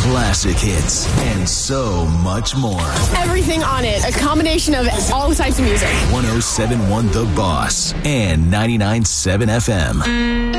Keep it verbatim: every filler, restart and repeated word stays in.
classic hits, and so much more. Everything on it. A combination of all types of music. one oh seven point one The Boss and ninety-nine point seven F M.